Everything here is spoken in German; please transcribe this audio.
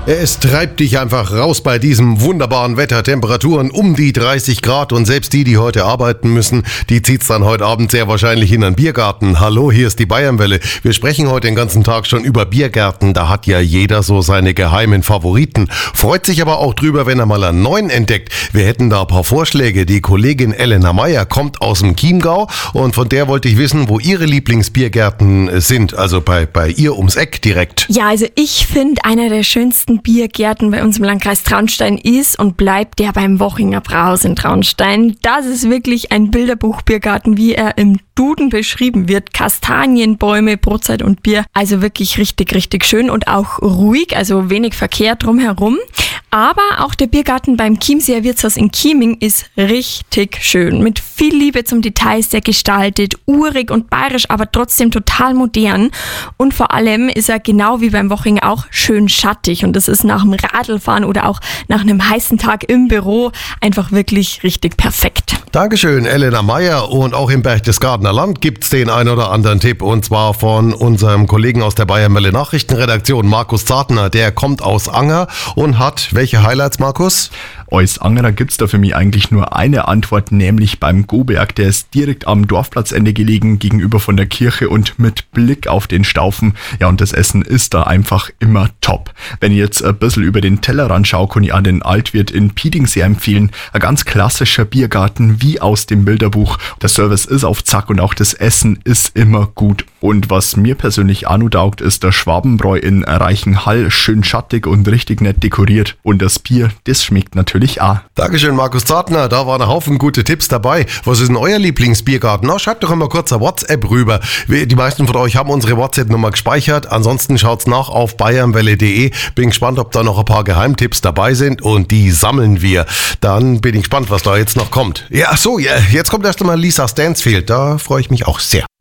Es treibt dich einfach raus bei diesem wunderbaren Wetter. Temperaturen um die 30 Grad und selbst die heute arbeiten müssen, die zieht's dann heute Abend sehr wahrscheinlich in einen Biergarten. Hallo, hier ist die Bayernwelle. Wir sprechen heute den ganzen Tag schon über Biergärten. Da hat ja jeder so seine geheimen Favoriten. Freut sich aber auch drüber, wenn er mal einen neuen entdeckt. Wir hätten da ein paar Vorschläge. Die Kollegin Elena Meyer kommt aus dem Chiemgau und von der wollte ich wissen, wo ihre Lieblingsbiergärten sind. Also bei ihr ums Eck direkt. Ja, also ich finde, einer der schönsten Biergärten bei uns im Landkreis Traunstein ist und bleibt der beim Wochinger Brauhaus in Traunstein. Das ist wirklich ein Bilderbuch-Biergarten, wie er im Duden beschrieben wird. Kastanienbäume, Brotzeit und Bier. Also wirklich richtig, richtig schön und auch ruhig, also wenig Verkehr drumherum. Aber auch der Biergarten beim Chiemseer Wirtshaus in Chieming ist richtig schön. Mit viel Liebe zum Detail sehr gestaltet, urig und bayerisch, aber trotzdem total modern. Und vor allem ist er genau wie beim Wochinger auch schön schattig. Und das ist nach dem Radlfahren oder auch nach einem heißen Tag im Büro einfach wirklich richtig perfekt. Dankeschön, Elena Meyer. Und auch im Berchtesgadener Land gibt's den ein oder anderen Tipp. Und zwar von unserem Kollegen aus der Bayernwelle Nachrichtenredaktion, Markus Zartner. Der kommt aus Anger und hat welche Highlights, Markus? Als Angerer gibt's da für mich eigentlich nur eine Antwort, nämlich beim Goberg. Der ist direkt am Dorfplatzende gelegen, gegenüber von der Kirche und mit Blick auf den Staufen. Ja, und das Essen ist da einfach immer top. Wenn ich jetzt ein bisschen über den Tellerrand schaue, kann ich an den Altwirt in Pieding sehr empfehlen. Ein ganz klassischer Biergarten wie aus dem Bilderbuch. Der Service ist auf Zack und auch das Essen ist immer gut. Und was mir persönlich auch noch taugt, ist der Schwabenbräu in Reichenhall. Schön schattig und richtig nett dekoriert. Und das Bier, das schmeckt natürlich auch. Dankeschön, Markus Zartner. Da waren ein Haufen gute Tipps dabei. Was ist denn euer Lieblingsbiergarten? Na, schreibt doch immer kurz eine WhatsApp rüber. Die meisten von euch haben unsere WhatsApp-Nummer gespeichert. Ansonsten schaut's nach auf bayernwelle.de. Bin gespannt, ob da noch ein paar Geheimtipps dabei sind und die sammeln wir. Dann bin ich gespannt, was da jetzt noch kommt. Ja, ach so, jetzt kommt erst einmal Lisa Stansfield. Da freue ich mich auch sehr.